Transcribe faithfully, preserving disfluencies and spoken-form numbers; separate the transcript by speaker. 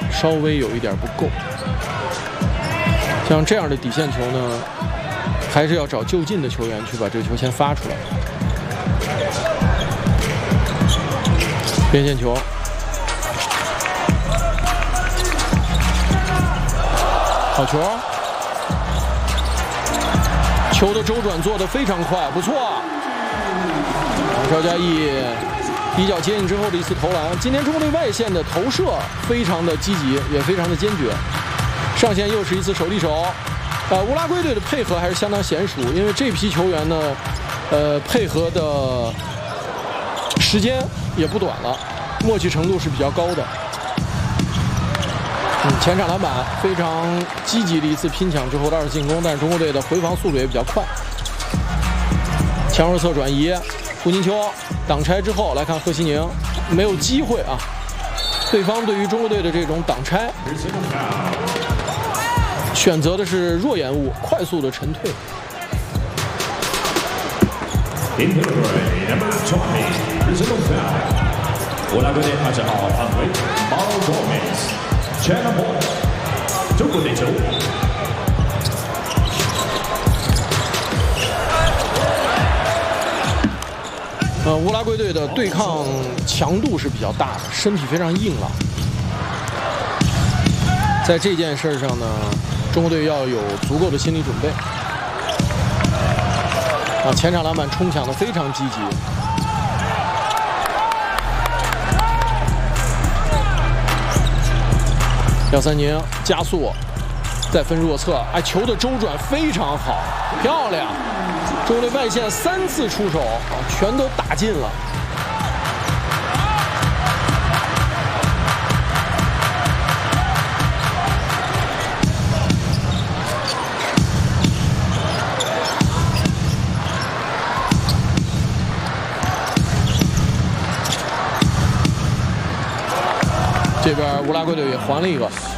Speaker 1: 稍微有一点不够。像这样的底线球呢，还是要找就近的球员去把这个球先发出来。边线球，好球！球的周转做得非常快，不错。赵佳毅比较接应之后的一次投篮。今天中国队外线的投射非常的积极，也非常的坚决。上线又是一次手递手。呃，乌拉圭队的配合还是相当娴熟，因为这批球员呢，呃，配合的时间也不短了，默契程度是比较高的。嗯，前场篮板非常积极的一次拼抢之后的二次进攻，但是中国队的回防速度也比较快。强弱侧转移，胡金秋挡拆之后来看贺西宁没有机会啊，对方对于中国队的这种挡拆选择的是弱延误，快速的沉退。
Speaker 2: 乌拉圭队二十号犯规，毛戈梅斯，前篮板，中国队球。
Speaker 1: 呃，乌拉圭队的对抗强度是比较大的，身体非常硬朗。在这件事上呢，中国队要有足够的心理准备。啊，前场篮板冲抢的非常积极。廖三宁加速，再分弱侧，哎，球的周转非常好，漂亮！中国队外线三次出手，啊，全都打进了。这边乌拉圭队也还了一个。